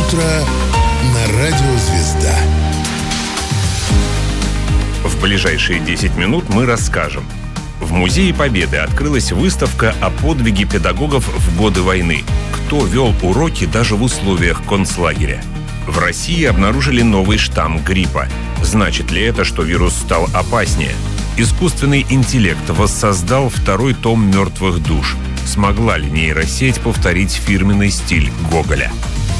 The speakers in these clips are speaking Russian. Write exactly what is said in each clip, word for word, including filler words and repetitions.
утро на радио «Звезда». В ближайшие десять минут мы расскажем. В Музее Победы открылась выставка о подвиге педагогов в годы войны. Кто вел уроки даже в условиях концлагеря? В России обнаружили новый штамм гриппа. Значит ли это, что вирус стал опаснее? Искусственный интеллект воссоздал второй том «Мертвых душ». Смогла ли нейросеть повторить фирменный стиль Гоголя?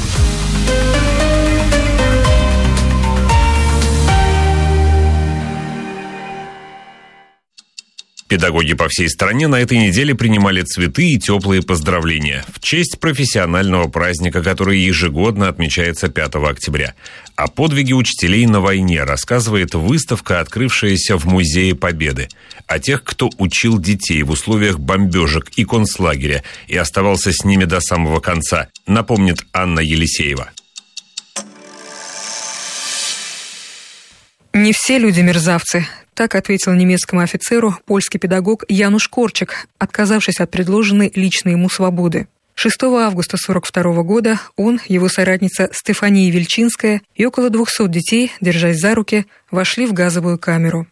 Педагоги по всей стране на этой неделе принимали цветы и теплые поздравления в честь профессионального праздника, который ежегодно отмечается пятого октября. О подвиге учителей на войне рассказывает выставка, открывшаяся в Музее Победы. О тех, кто учил детей в условиях бомбежек и концлагеря и оставался с ними до самого конца, напомнит Анна Елисеева. Не все люди мерзавцы. Так ответил немецкому офицеру польский педагог Януш Корчик, отказавшись от предложенной лично ему свободы. шестого августа сорок второго года он, его соратница Стефания Вельчинская и около двухсот детей, держась за руки, вошли в газовую камеру.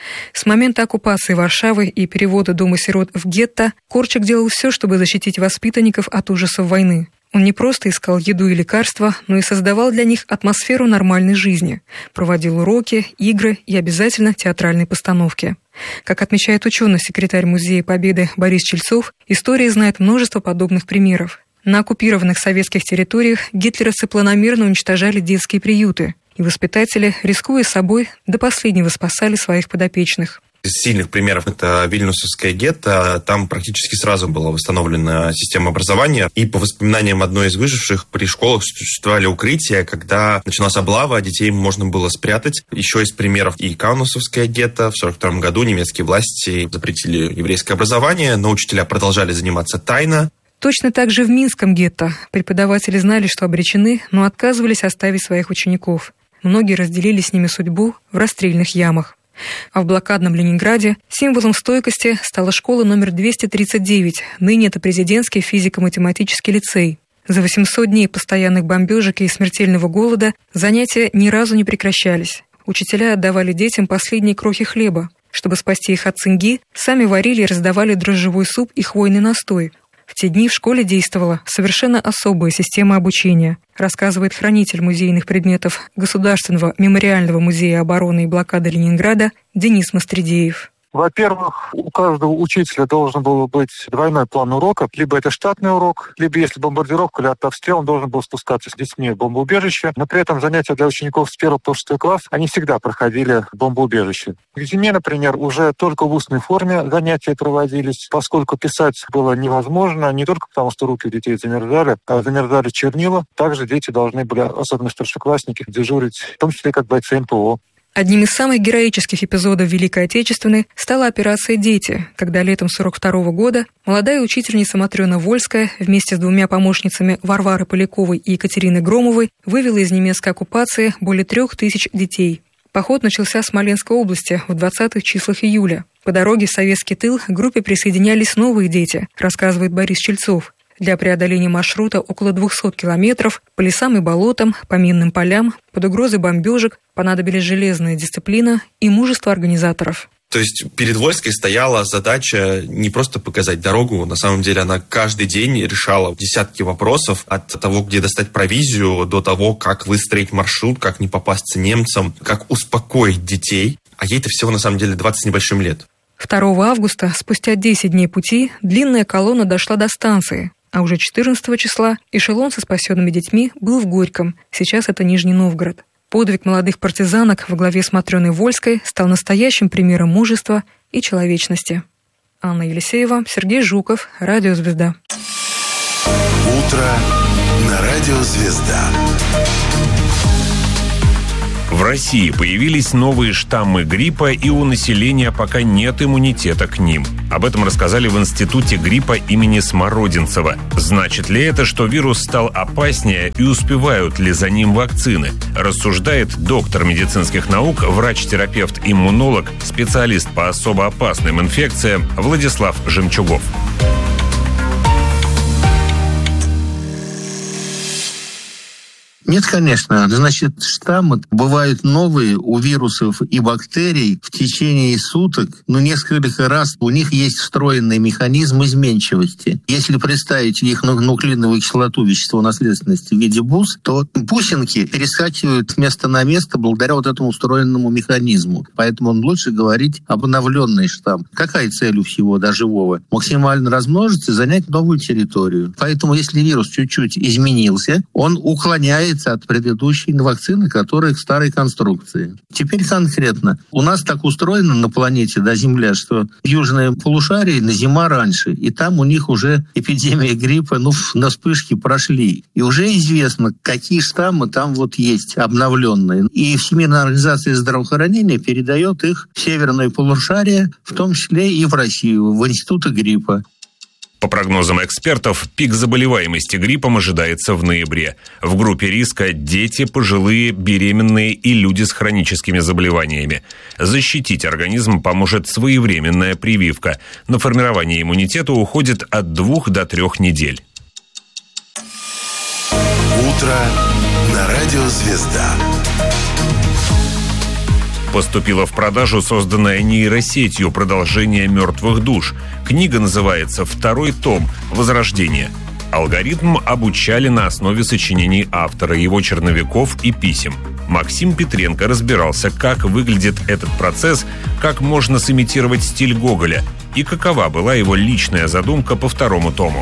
С момента оккупации Варшавы и перевода дома-сирот в гетто Корчик делал все, чтобы защитить воспитанников от ужасов войны. Он не просто искал еду и лекарства, но и создавал для них атмосферу нормальной жизни, проводил уроки, игры и обязательно театральные постановки. Как отмечает ученый-секретарь Музея Победы Борис Чельцов, история знает множество подобных примеров. На оккупированных советских территориях гитлеровцы планомерно уничтожали детские приюты, и воспитатели, рискуя собой, до последнего спасали своих подопечных. Из сильных примеров это Вильнюсовское гетто. Там практически сразу была восстановлена система образования. И по воспоминаниям одной из выживших, при школах существовали укрытия, когда началась облава, детей можно было спрятать. Еще из примеров и Каунасовское гетто. В сорок втором году немецкие власти запретили еврейское образование, но учителя продолжали заниматься тайно. Точно так же в Минском гетто преподаватели знали, что обречены, но отказывались оставить своих учеников. Многие разделили с ними судьбу в расстрельных ямах. А в блокадном Ленинграде символом стойкости стала школа номер двести тридцать девять, ныне это президентский физико-математический лицей. За восемьсот дней постоянных бомбежек и смертельного голода занятия ни разу не прекращались. Учителя отдавали детям последние крохи хлеба. Чтобы спасти их от цинги, сами варили и раздавали дрожжевой суп и хвойный настой. В те дни в школе действовала совершенно особая система обучения, рассказывает хранитель музейных предметов Государственного мемориального музея обороны и блокады Ленинграда Денис Мастридеев. Во-первых, у каждого учителя должен был быть двойной план урока. Либо это штатный урок, либо если бомбардировка или артобстрел, он должен был спускаться с детьми в бомбоубежище. Но при этом занятия для учеников с первого по шестой класс, они всегда проходили в бомбоубежище. К зиме, например, уже только в устной форме занятия проводились, поскольку писать было невозможно, не только потому, что руки у детей замерзали, а замерзали чернила. Также дети должны были, особенно старшеклассники, дежурить, в том числе как бойцы эн пэ о. Одним из самых героических эпизодов Великой Отечественной стала операция «Дети», когда летом сорок второго года молодая учительница Матрена Вольская вместе с двумя помощницами Варварой Поляковой и Екатериной Громовой вывела из немецкой оккупации более трех тысяч детей. Поход начался с Смоленской области в двадцатых числах июля. По дороге в советский тыл к группе присоединялись новые дети, рассказывает Борис Чельцов. Для преодоления маршрута около двухсот километров по лесам и болотам, по минным полям, под угрозой бомбежек понадобились железная дисциплина и мужество организаторов. То есть перед Вольской стояла задача не просто показать дорогу, на самом деле она каждый день решала десятки вопросов, от того, где достать провизию, до того, как выстроить маршрут, как не попасться немцам, как успокоить детей. А ей-то всего на самом деле двадцать с небольшим лет. второго августа, спустя десять дней пути, длинная колонна дошла до станции. А уже четырнадцатого числа эшелон со спасенными детьми был в Горьком, сейчас это Нижний Новгород. Подвиг молодых партизанок во главе с Матреной Вольской стал настоящим примером мужества и человечности. Анна Елисеева, Сергей Жуков, Радио «Звезда». Утро на Радио «Звезда». В России появились новые штаммы гриппа, и у населения пока нет иммунитета к ним. Об этом рассказали в Институте гриппа имени Смородинцева. Значит ли это, что вирус стал опаснее, и успевают ли за ним вакцины? Рассуждает доктор медицинских наук, врач-терапевт, иммунолог, специалист по особо опасным инфекциям Владислав Жемчугов. Нет, конечно. Значит, штаммы бывают новые у вирусов и бактерий в течение суток, ну, несколько раз. У них есть встроенный механизм изменчивости. Если представить их нуклеиновую кислоту, вещество наследственности в виде бус, то бусинки перескакивают с места на место благодаря вот этому встроенному механизму. Поэтому лучше говорить об обновленный штамм. Какая цель у всего, да, живого? Максимально размножиться и занять новую территорию. Поэтому, если вирус чуть-чуть изменился, он уклоняется от предыдущей вакцины, которая к старой конструкции. Теперь конкретно. У нас так устроено на планете, да, Земля, что в южное полушарие на зима раньше, и там у них уже эпидемия гриппа, ну, на вспышке прошли. И уже известно, какие штаммы там вот есть, обновленные. И Всемирная организация здравоохранения передает их в северное полушарие, в том числе и в Россию, в институты гриппа. По прогнозам экспертов, пик заболеваемости гриппом ожидается в ноябре. В группе риска дети, пожилые, беременные и люди с хроническими заболеваниями. Защитить организм поможет своевременная прививка. На формирование иммунитета уходит от двух до трех недель. Утро на радио «Звезда». Поступила в продажу созданная нейросетью продолжение «Мертвых душ». Книга называется «Второй том. Возрождение». Алгоритм обучали на основе сочинений автора, его черновиков и писем. Максим Петренко разбирался, как выглядит этот процесс, как можно сымитировать стиль Гоголя и какова была его личная задумка по второму тому.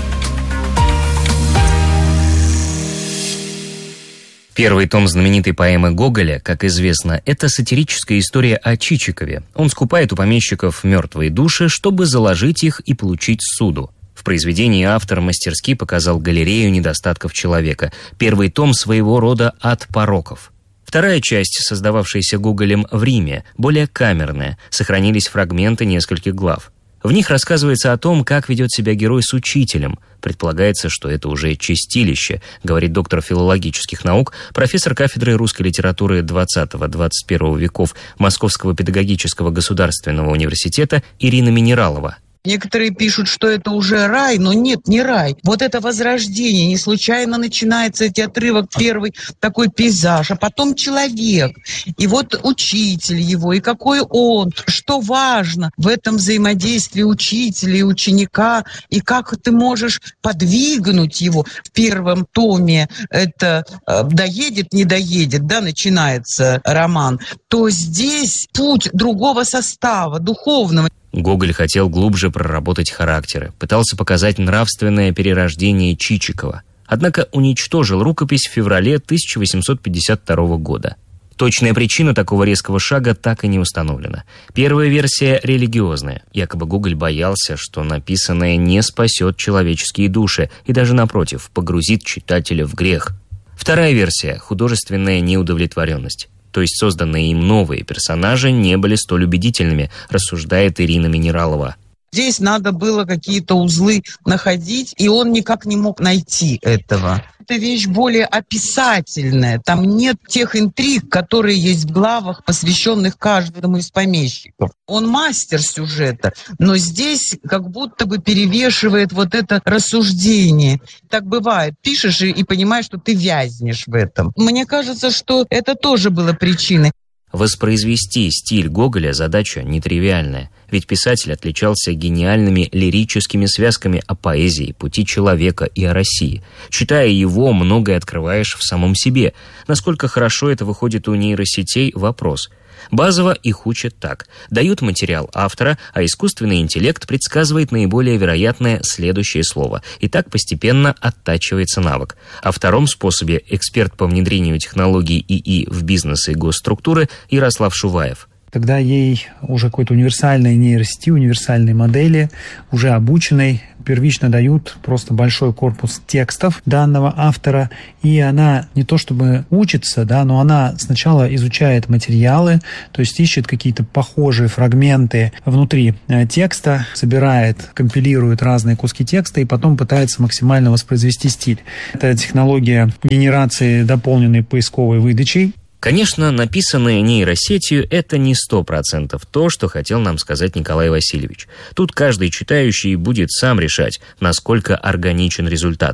Первый том знаменитой поэмы Гоголя, как известно, это сатирическая история о Чичикове. Он скупает у помещиков мертвые души, чтобы заложить их и получить ссуду. В произведении автор мастерски показал галерею недостатков человека. Первый том своего рода ад пороков. Вторая часть, создававшаяся Гоголем в Риме, более камерная, сохранились фрагменты нескольких глав. В них рассказывается о том, как ведет себя герой с учителем. Предполагается, что это уже чистилище, говорит доктор филологических наук, профессор кафедры русской литературы двадцатого-двадцать первого веков Московского педагогического государственного университета Ирина Минералова. Некоторые пишут, что это уже рай, но нет, не рай. Вот это возрождение, не случайно начинается этот отрывок, первый такой пейзаж, а потом человек. И вот учитель его, и какой он, что важно в этом взаимодействии учителя и ученика, и как ты можешь подвигнуть его. В первом томе это э, доедет, не доедет, да, начинается роман, то здесь путь другого состава, духовного. Гоголь хотел глубже проработать характеры, пытался показать нравственное перерождение Чичикова. Однако уничтожил рукопись в феврале тысяча восемьсот пятьдесят второго года. Точная причина такого резкого шага так и не установлена. Первая версия религиозная. Якобы Гоголь боялся, что написанное не спасет человеческие души и даже, напротив, погрузит читателя в грех. Вторая версия – художественная неудовлетворенность. То есть созданные им новые персонажи не были столь убедительными, рассуждает Ирина Минералова. Здесь надо было какие-то узлы находить, и он никак не мог найти этого. Это вещь более описательная. Там нет тех интриг, которые есть в главах, посвященных каждому из помещиков. Он мастер сюжета, но здесь как будто бы перевешивает вот это рассуждение. Так бывает. Пишешь и, и понимаешь, что ты вязнешь в этом. Мне кажется, что это тоже было причиной. Воспроизвести стиль Гоголя задача нетривиальная, ведь писатель отличался гениальными лирическими связками о поэзии, пути человека и о России. Читая его, многое открываешь в самом себе. Насколько хорошо это выходит у нейросетей – вопрос. Базово их учат так. Дают материал автора, а искусственный интеллект предсказывает наиболее вероятное следующее слово. И так постепенно оттачивается навык. О втором способе эксперт по внедрению технологий ИИ в бизнес и госструктуры Ярослав Шуваев. Когда ей уже какой-то универсальной нейросети, универсальной модели, уже обученной, первично дают просто большой корпус текстов данного автора, и она не то чтобы учится, да, но она сначала изучает материалы, то есть ищет какие-то похожие фрагменты внутри текста, собирает, компилирует разные куски текста и потом пытается максимально воспроизвести стиль. Это технология генерации дополненной поисковой выдачей. Конечно, написанное нейросетью – это не сто процентов то, что хотел нам сказать Николай Васильевич. Тут каждый читающий будет сам решать, насколько органичен результат.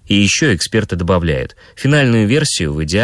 И еще эксперты добавляют, финальную версию в идеале